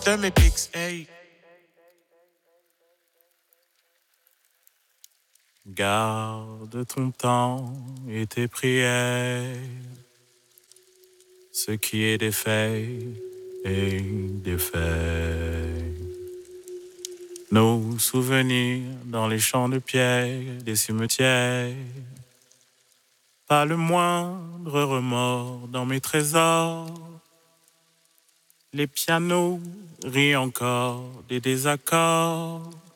de mes pics, hey. Garde ton temps et tes prières, ce qui est des faits et des faits. Nos souvenirs dans les champs de pierre des cimetières. Pas le moindre remords dans mes trésors. Les pianos rient encore des désaccords.